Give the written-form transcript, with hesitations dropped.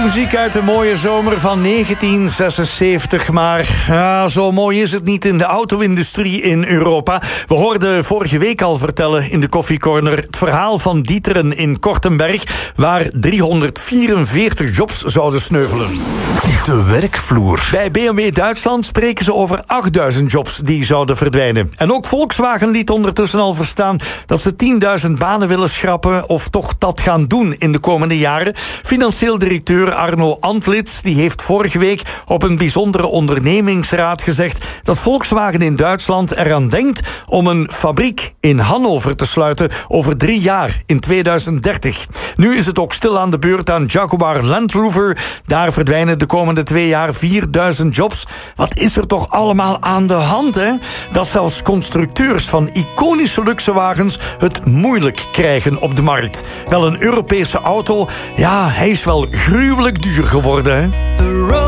muziek uit de mooie zomer van 1976. Maar ja, zo mooi is het niet in de auto-industrie in Europa. We hoorden vorige week al vertellen in de Koffie Corner het verhaal van D'Ieteren in Kortenberg, waar 344 jobs zouden sneuvelen. De werkvloer. Bij BMW Duitsland spreken ze over 8000 jobs die zouden verdwijnen. En ook Volkswagen liet ondertussen al verstaan dat ze 10.000 banen willen schrappen, of toch dat gaan doen in de komende jaren. Financieel directeur Arno Antlitz die heeft vorige week op een bijzondere ondernemingsraad gezegd dat Volkswagen in Duitsland eraan denkt om een fabriek in Hannover te sluiten over 3 jaar, in 2030. Nu is het ook stil aan de beurt aan Jaguar Land Rover. Daar verdwijnen de komende 2 jaar 4000 jobs. Wat is er toch allemaal aan de hand, hè? Dat zelfs constructeurs van iconische luxewagens het moeilijk krijgen op de markt. Wel, een Europese auto, ja, hij is wel gruwelijk duur geworden, hè?